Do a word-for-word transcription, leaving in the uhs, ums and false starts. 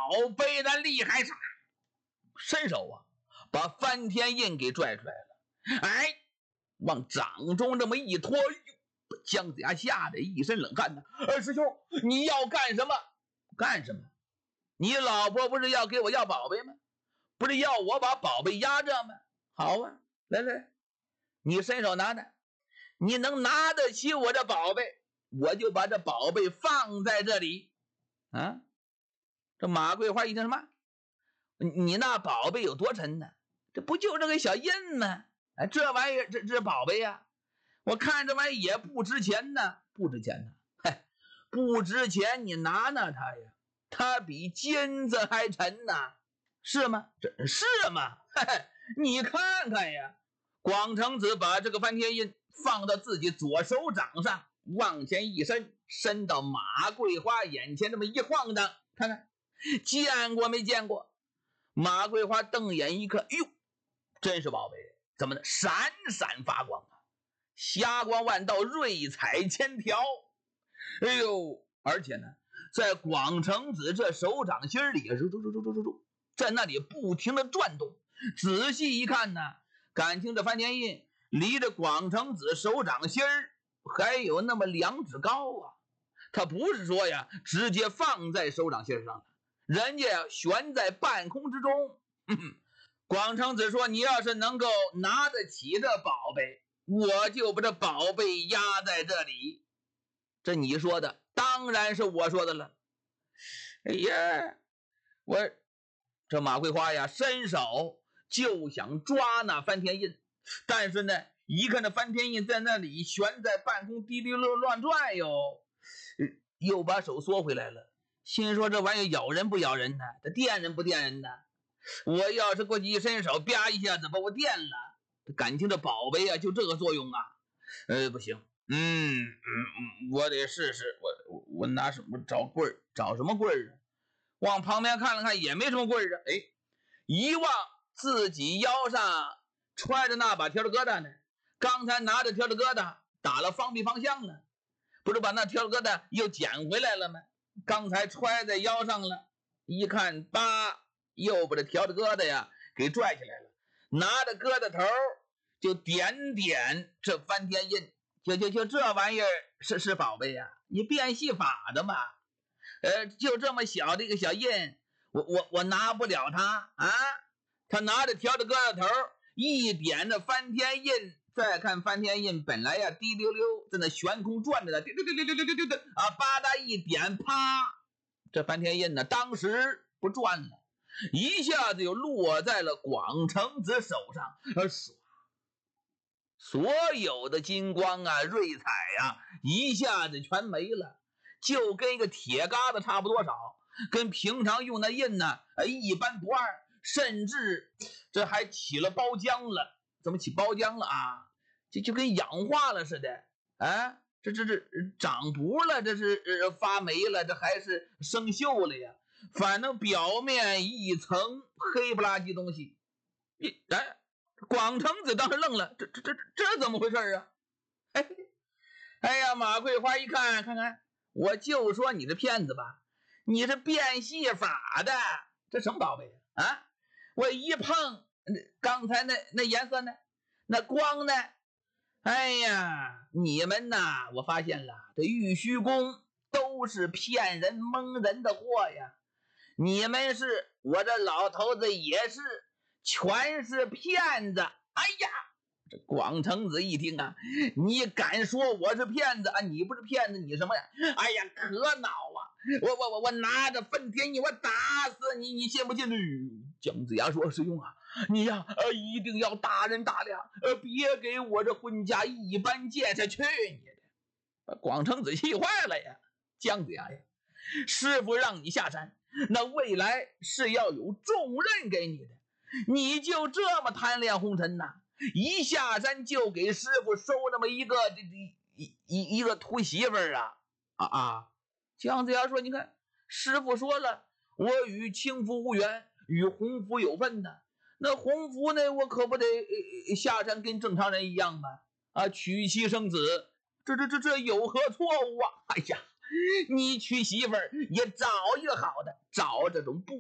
贝的厉害啥？伸手啊，把翻天印给拽出来了。哎，往掌中这么一托，把姜子牙吓得一身冷汗呢。二师兄，你要干什么？干什么？你老婆不是要给我要宝贝吗？不是要我把宝贝压着吗？好啊，来来，你伸手拿拿，你能拿得起我这宝贝，我就把这宝贝放在这里。啊，这马桂花一听什么？你那宝贝有多沉呢？这不就这个小印吗？哎，这玩意儿，这这宝贝呀、啊，我看这玩意儿也不值钱呢，不值钱呢，嘿，不值钱，你拿拿它呀，它比金子还沉呐，是吗？这是吗？嘿嘿，你看看呀，广成子把这个翻天印放到自己左手掌上，往前一伸，伸到马桂花眼前，这么一晃荡，看看，见过没见过？马桂花瞪眼一看，哎呦，真是宝贝，怎么的？闪闪发光啊，霞光万道，瑞彩千条。哎呦，而且呢，在广成子这手掌心里，在那里不停的转动。仔细一看呢，感情这翻天印离着广成子手掌心还有那么两指高啊。他不是说呀，直接放在手掌心上的。人家悬在半空之中。嗯、广成子说：“你要是能够拿得起这宝贝，我就把这宝贝压在这里。”这你说的，当然是我说的了。哎呀，我这马桂花呀，伸手就想抓那翻天印，但是呢，一看那翻天印在那里悬在半空，滴滴乱乱转哟，又把手缩回来了。心说这玩意咬人不咬人呢？这电人不电人呢？我要是过去一伸手，啪一下子把我电了，感情这宝贝啊，就这个作用啊。呃，不行，嗯嗯嗯，我得试试，我我我拿什么找棍儿？找什么棍儿啊？往旁边看了看，也没什么棍儿啊。哎，一望自己腰上揣着那把条子疙瘩呢，刚才拿着条子疙瘩打了方避方向了，不是把那条子疙瘩又捡回来了吗？刚才揣在腰上了，一看，叭，又把这条子疙瘩呀给拽起来了，拿着疙瘩头就点点这翻天印，就就就这玩意儿是是宝贝呀、啊？你变戏法的嘛？呃，就这么小的一个小印，我我我拿不了它啊！他拿着条子疙瘩头一点的翻天印。再看翻天印，本来呀滴溜溜在那悬空转着的，溜溜溜溜溜溜溜溜啊，吧嗒一点，啪，这翻天印呢，当时不转了，一下子就落在了广成子手上，呃，唰，所有的金光啊、瑞彩啊，一下子全没了，就跟一个铁疙瘩差不多少，跟平常用的印呢，一般不二，甚至这还起了包浆了。怎么起包浆了啊？就就跟氧化了似的啊！这这这长不了，这是呃发霉了，这还是生锈了呀？反正表面一层黑不拉几东西。哎，广成子当时愣了，这这这这怎么回事啊？哎哎呀，马桂花一看，看看，我就说你这骗子吧，你这变戏法的，这什么宝贝啊？啊，我一碰。刚才那那颜色呢？那光呢？哎呀，你们呐，我发现了，这玉虚宫都是骗人蒙人的货呀！你们是，我这老头子也是，全是骗子！哎呀，这广成子一听啊，你敢说我是骗子啊？你不是骗子，你什么呀？哎呀，可恼啊！我我我我拿着翻天印，我打死你！你信不信？姜子牙说：“师兄啊，你呀，呃，一定要大人大量，呃，别给我这婚家一般见识，去你的！”把广成子气坏了呀！姜子牙呀，师傅让你下山，那未来是要有重任给你的，你就这么贪恋红尘呐？一下山就给师傅收那么一个这这一一一个秃媳妇儿啊啊啊！姜子牙说：“你看，师傅说了，我与青夫无缘。”与洪福有份的，那洪福呢？我可不得下山跟正常人一样吗？啊，娶妻生子，这这这这有何错误啊？哎呀，你娶媳妇儿也找一个好的，找这种不